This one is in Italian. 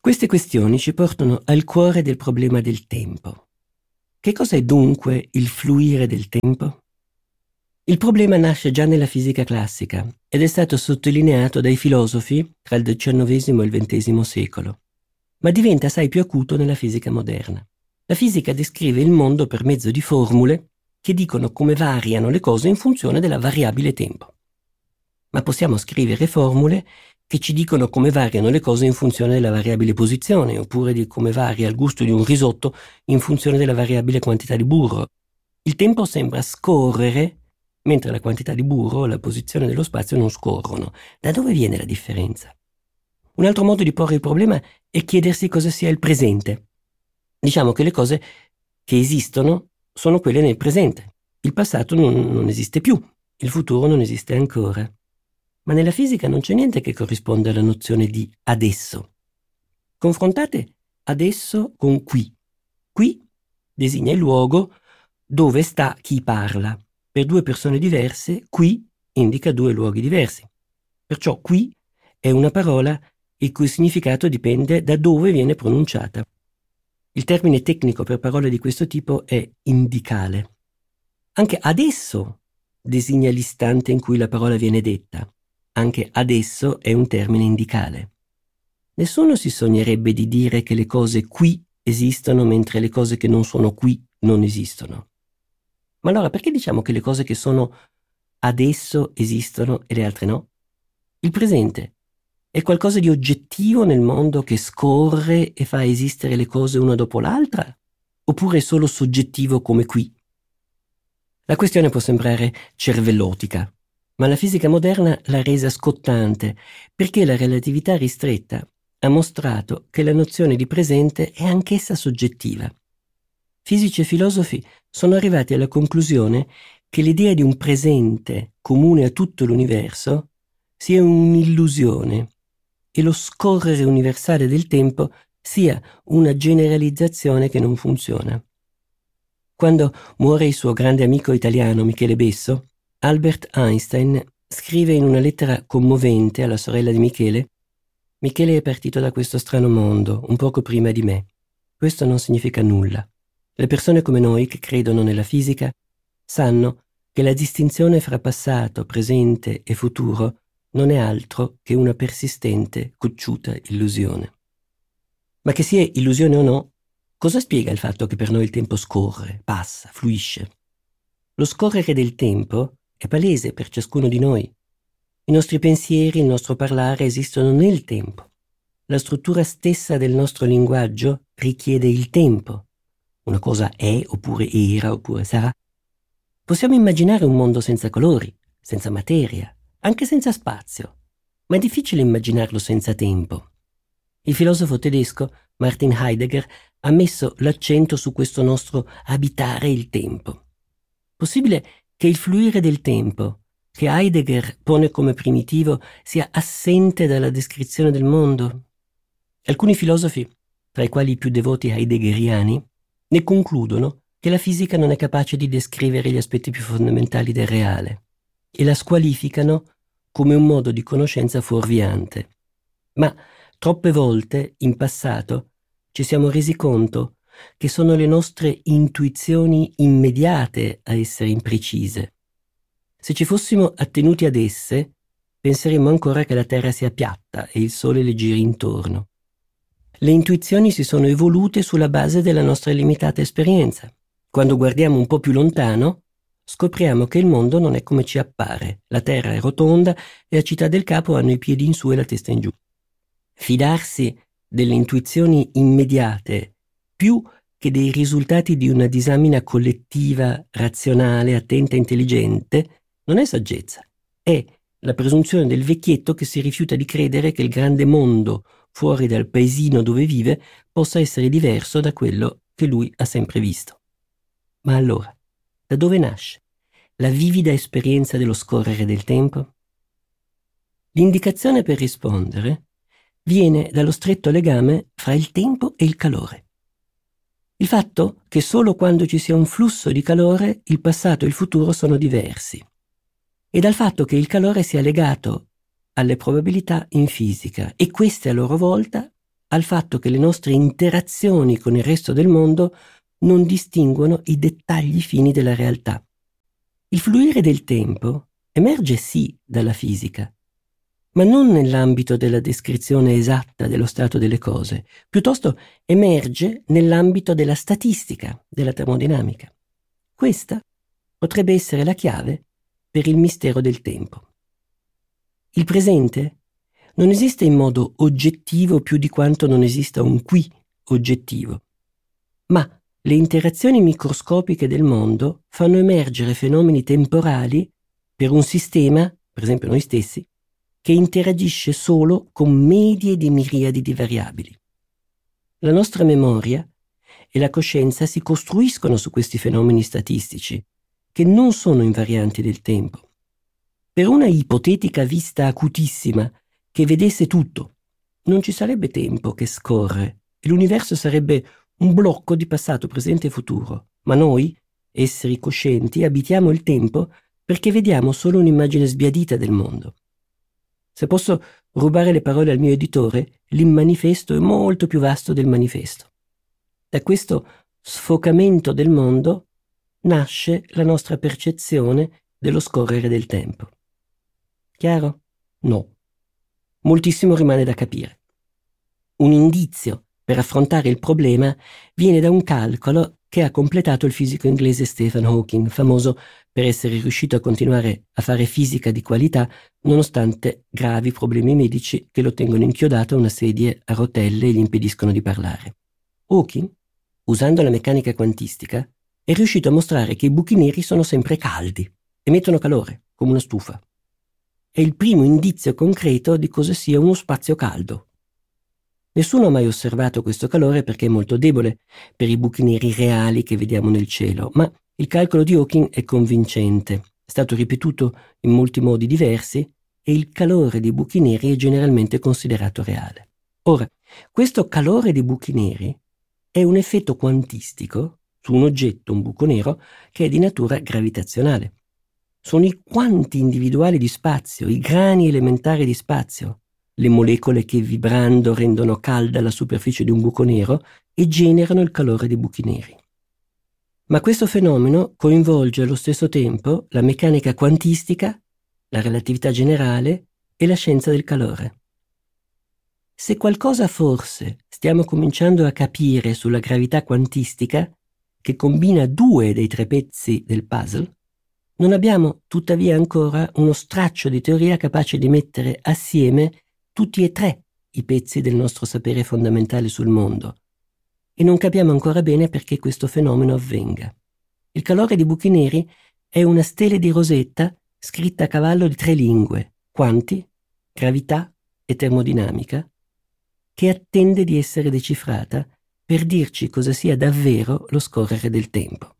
Queste questioni ci portano al cuore del problema del tempo. Che cos'è dunque il fluire del tempo? Il problema nasce già nella fisica classica ed è stato sottolineato dai filosofi tra il XIX e il XX secolo, ma diventa assai più acuto nella fisica moderna. La fisica descrive il mondo per mezzo di formule che dicono come variano le cose in funzione della variabile tempo. Ma possiamo scrivere formule che ci dicono come variano le cose in funzione della variabile posizione, oppure di come varia il gusto di un risotto in funzione della variabile quantità di burro. Il tempo sembra scorrere, mentre la quantità di burro e la posizione dello spazio non scorrono. Da dove viene la differenza? Un altro modo di porre il problema è chiedersi cosa sia il presente. Diciamo che le cose che esistono sono quelle nel presente. Il passato non esiste più, il futuro non esiste ancora. Ma nella fisica non c'è niente che corrisponda alla nozione di adesso. Confrontate adesso con qui. Qui designa il luogo dove sta chi parla. Per due persone diverse, qui indica due luoghi diversi. Perciò qui è una parola il cui significato dipende da dove viene pronunciata. Il termine tecnico per parole di questo tipo è indicale. Anche adesso designa l'istante in cui la parola viene detta. Anche adesso è un termine indicale. Nessuno si sognerebbe di dire che le cose qui esistono mentre le cose che non sono qui non esistono. Ma allora perché diciamo che le cose che sono adesso esistono e le altre no? Il presente è qualcosa di oggettivo nel mondo che scorre e fa esistere le cose una dopo l'altra? Oppure è solo soggettivo come qui? La questione può sembrare cervellotica, ma la fisica moderna l'ha resa scottante perché la relatività ristretta ha mostrato che la nozione di presente è anch'essa soggettiva. Fisici e filosofi sono arrivati alla conclusione che l'idea di un presente comune a tutto l'universo sia un'illusione e lo scorrere universale del tempo sia una generalizzazione che non funziona. Quando muore il suo grande amico italiano Michele Besso, Albert Einstein scrive in una lettera commovente alla sorella di Michele: «Michele è partito da questo strano mondo un poco prima di me. Questo non significa nulla. Le persone come noi che credono nella fisica sanno che la distinzione fra passato, presente e futuro non è altro che una persistente, cocciuta illusione». Ma che sia illusione o no, cosa spiega il fatto che per noi il tempo scorre, passa, fluisce? Lo scorrere del tempo è palese per ciascuno di noi. I nostri pensieri, il nostro parlare esistono nel tempo. La struttura stessa del nostro linguaggio richiede il tempo. Una cosa è, oppure era, oppure sarà. Possiamo immaginare un mondo senza colori, senza materia, anche senza spazio, ma è difficile immaginarlo senza tempo. Il filosofo tedesco Martin Heidegger ha messo l'accento su questo nostro abitare il tempo. Possibile che il fluire del tempo, che Heidegger pone come primitivo, sia assente dalla descrizione del mondo? Alcuni filosofi, tra i quali i più devoti heideggeriani, ne concludono che la fisica non è capace di descrivere gli aspetti più fondamentali del reale e la squalificano come un modo di conoscenza fuorviante. Ma troppe volte, in passato, ci siamo resi conto che sono le nostre intuizioni immediate a essere imprecise. Se ci fossimo attenuti ad esse, penseremmo ancora che la Terra sia piatta e il Sole le giri intorno. Le intuizioni si sono evolute sulla base della nostra limitata esperienza. Quando guardiamo un po' più lontano, scopriamo che il mondo non è come ci appare. La Terra è rotonda e a Città del Capo hanno i piedi in su e la testa in giù. Fidarsi delle intuizioni immediate più che dei risultati di una disamina collettiva, razionale, attenta e intelligente, non è saggezza. È la presunzione del vecchietto che si rifiuta di credere che il grande mondo fuori dal paesino dove vive possa essere diverso da quello che lui ha sempre visto. Ma allora, da dove nasce la vivida esperienza dello scorrere del tempo? L'indicazione per rispondere viene dallo stretto legame fra il tempo e il calore. Il fatto che solo quando ci sia un flusso di calore il passato e il futuro sono diversi, e dal fatto che il calore sia legato alle probabilità in fisica e queste a loro volta al fatto che le nostre interazioni con il resto del mondo non distinguono i dettagli fini della realtà. Il fluire del tempo emerge sì dalla fisica, ma non nell'ambito della descrizione esatta dello stato delle cose, piuttosto emerge nell'ambito della statistica, della termodinamica. Questa potrebbe essere la chiave per il mistero del tempo. Il presente non esiste in modo oggettivo più di quanto non esista un qui oggettivo, ma le interazioni microscopiche del mondo fanno emergere fenomeni temporali per un sistema, per esempio noi stessi, che interagisce solo con medie di miriadi di variabili. La nostra memoria e la coscienza si costruiscono su questi fenomeni statistici, che non sono invarianti del tempo. Per una ipotetica vista acutissima che vedesse tutto, non ci sarebbe tempo che scorre e l'universo sarebbe un blocco di passato, presente e futuro. Ma noi, esseri coscienti, abitiamo il tempo perché vediamo solo un'immagine sbiadita del mondo. Se posso rubare le parole al mio editore, l'immanifesto è molto più vasto del manifesto. Da questo sfocamento del mondo nasce la nostra percezione dello scorrere del tempo. Chiaro? No. Moltissimo rimane da capire. Un indizio per affrontare il problema viene da un calcolo che ha completato il fisico inglese Stephen Hawking, famoso per essere riuscito a continuare a fare fisica di qualità nonostante gravi problemi medici che lo tengono inchiodato a una sedia a rotelle e gli impediscono di parlare. Hawking, usando la meccanica quantistica, è riuscito a mostrare che i buchi neri sono sempre caldi, emettono calore, come una stufa. È il primo indizio concreto di cosa sia uno spazio caldo. Nessuno ha mai osservato questo calore perché è molto debole per i buchi neri reali che vediamo nel cielo, ma il calcolo di Hawking è convincente, è stato ripetuto in molti modi diversi e il calore dei buchi neri è generalmente considerato reale. Ora, questo calore dei buchi neri è un effetto quantistico su un oggetto, un buco nero, che è di natura gravitazionale. Sono i quanti individuali di spazio, i grani elementari di spazio, le molecole che vibrando rendono calda la superficie di un buco nero e generano il calore dei buchi neri. Ma questo fenomeno coinvolge allo stesso tempo la meccanica quantistica, la relatività generale e la scienza del calore. Se qualcosa forse stiamo cominciando a capire sulla gravità quantistica, che combina 2 dei 3 pezzi del puzzle, non abbiamo tuttavia ancora uno straccio di teoria capace di mettere assieme tutti e 3 i pezzi del nostro sapere fondamentale sul mondo, e non capiamo ancora bene perché questo fenomeno avvenga. Il calore di buchi neri è una stele di Rosetta scritta a cavallo di 3 lingue, quanti, gravità e termodinamica, che attende di essere decifrata per dirci cosa sia davvero lo scorrere del tempo.